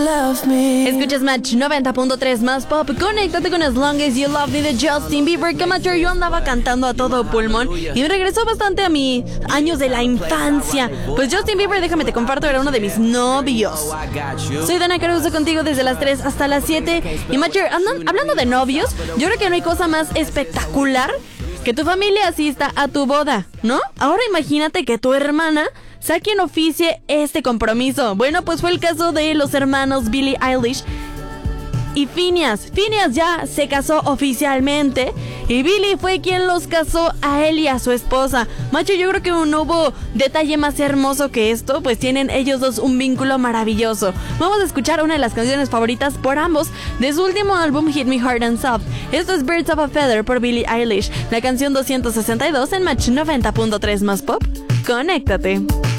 Escuchas Match 90.3 más pop. Conéctate con As Long As You Love Me de Justin Bieber. Que Match, yo andaba cantando a todo pulmón y me regresó bastante a mis años de la infancia. Pues Justin Bieber, déjame te comparto, era uno de mis novios. Soy Dana Caruso contigo desde las 3 hasta las 7. Y Match, hablando de novios, yo creo que no hay cosa más espectacular que tu familia asista a tu boda, ¿no? Ahora imagínate que tu hermana sea quien oficie este compromiso. Bueno, pues fue el caso de los hermanos Billie Eilish y Phineas. Phineas ya se casó oficialmente y Billie fue quien los casó a él y a su esposa. Macho, yo creo que no hubo detalle más hermoso que esto, pues tienen ellos dos un vínculo maravilloso. Vamos a escuchar una de las canciones favoritas por ambos de su último álbum Hit Me Hard and Soft. Esto es Birds of a Feather por Billie Eilish, la canción 262 en Match 90.3 más pop. Conéctate.